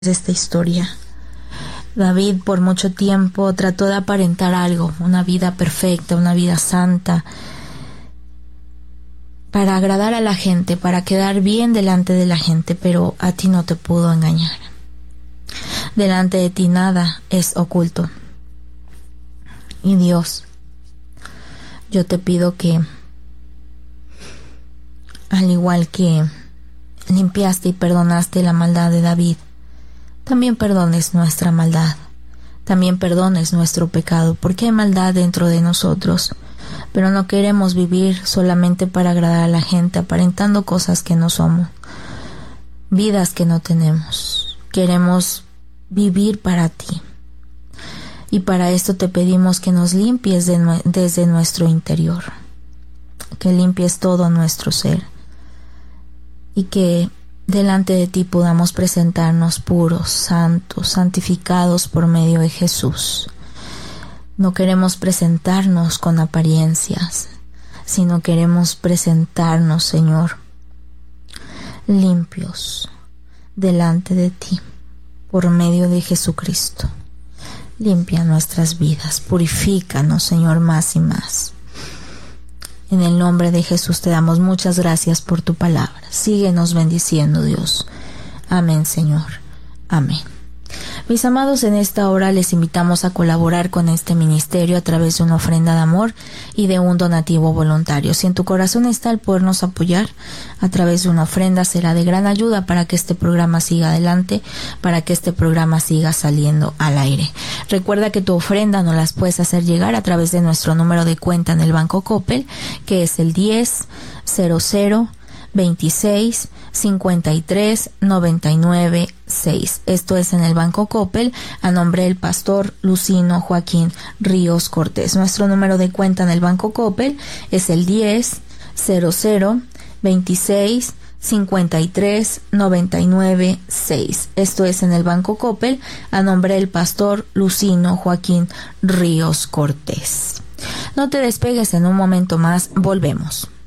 esta historia. David por mucho tiempo trató de aparentar algo, una vida perfecta, una vida santa, para agradar a la gente, para quedar bien delante de la gente, pero a ti no te pudo engañar. Delante de ti nada es oculto. Y Dios, yo te pido que, al igual que limpiaste y perdonaste la maldad de David, también perdones nuestra maldad, también perdones nuestro pecado, porque hay maldad dentro de nosotros, pero no queremos vivir solamente para agradar a la gente, aparentando cosas que no somos, vidas que no tenemos. Queremos vivir para ti, y para esto te pedimos que nos limpies desde nuestro interior, que limpies todo nuestro ser, y que delante de ti podamos presentarnos puros, santos, santificados por medio de Jesús. No queremos presentarnos con apariencias, sino queremos presentarnos, Señor, limpios delante de ti por medio de Jesucristo. Limpia nuestras vidas, purifícanos, Señor, más y más. En el nombre de Jesús te damos muchas gracias por tu palabra. Síguenos bendiciendo, Dios. Amén, Señor. Amén. Mis amados, en esta hora les invitamos a colaborar con este ministerio a través de una ofrenda de amor y de un donativo voluntario. Si en tu corazón está el podernos apoyar a través de una ofrenda, será de gran ayuda para que este programa siga adelante, para que este programa siga saliendo al aire. Recuerda que tu ofrenda nos las puedes hacer llegar a través de nuestro número de cuenta en el Banco Coppel, que es el 10-00-26-53-99-6. Esto es en el Banco Coppel, a nombre del pastor Lucino Joaquín Ríos Cortés. Nuestro número de cuenta en el Banco Coppel es el 10-00-26-53-99-6. Esto es en el Banco Coppel, a nombre del pastor Lucino Joaquín Ríos Cortés. No te despegues, en un momento más volvemos.